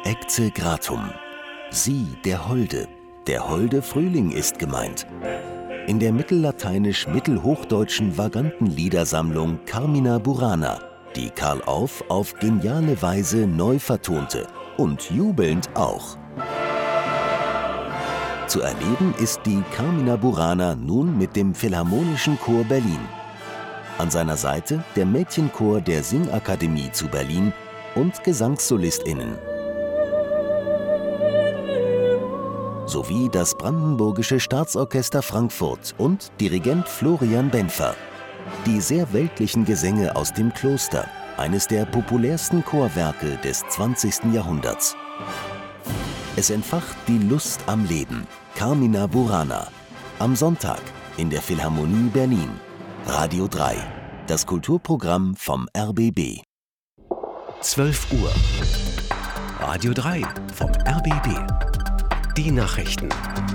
Ecce Gratum. Sie, der Holde Frühling ist gemeint. In der mittellateinisch-mittelhochdeutschen vaganten Liedersammlung Carmina Burana, die Karl Orff auf geniale Weise neu vertonte und jubelnd auch. Zu erleben ist die Carmina Burana nun mit dem Philharmonischen Chor Berlin. An seiner Seite der Mädchenchor der Singakademie zu Berlin und GesangssolistInnen. Sowie das Brandenburgische Staatsorchester Frankfurt und Dirigent Florian Benfer. Die sehr weltlichen Gesänge aus dem Kloster, eines der populärsten Chorwerke des 20. Jahrhunderts. Es entfacht die Lust am Leben. Carmina Burana. Am Sonntag in der Philharmonie Berlin. Radio 3. Das Kulturprogramm vom RBB. 12 Uhr. Radio 3 vom RBB. Die Nachrichten.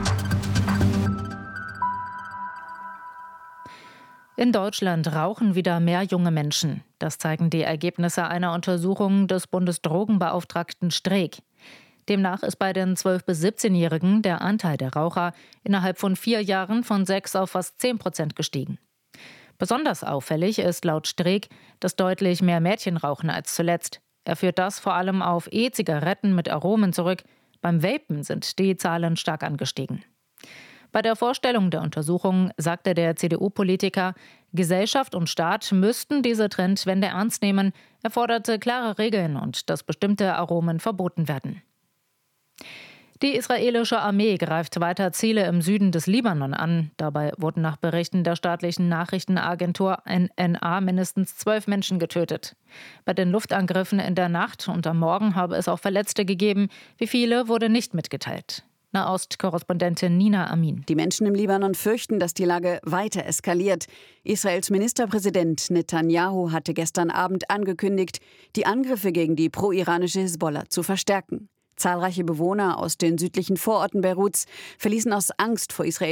In Deutschland rauchen wieder mehr junge Menschen. Das zeigen die Ergebnisse einer Untersuchung des Bundesdrogenbeauftragten Streeck. Demnach ist bei den 12- bis 17-Jährigen der Anteil der Raucher innerhalb von 4 Jahren von 6 auf fast 10% gestiegen. Besonders auffällig ist laut Streeck, dass deutlich mehr Mädchen rauchen als zuletzt. Er führt das vor allem auf E-Zigaretten mit Aromen zurück. Beim Vapen sind die Zahlen stark angestiegen. Bei der Vorstellung der Untersuchung sagte der CDU-Politiker, Gesellschaft und Staat müssten diese Trendwende ernst nehmen. Er forderte klare Regeln und dass bestimmte Aromen verboten werden. Die israelische Armee greift weiter Ziele im Süden des Libanon an. Dabei wurden nach Berichten der staatlichen Nachrichtenagentur NNA mindestens 12 Menschen getötet. Bei den Luftangriffen in der Nacht und am Morgen habe es auch Verletzte gegeben. Wie viele, wurde nicht mitgeteilt. Nahost-Korrespondentin Nina Amin. Die Menschen im Libanon fürchten, dass die Lage weiter eskaliert. Israels Ministerpräsident Netanyahu hatte gestern Abend angekündigt, die Angriffe gegen die pro-iranische Hisbollah zu verstärken. Zahlreiche Bewohner aus den südlichen Vororten Beiruts verließen aus Angst vor Israel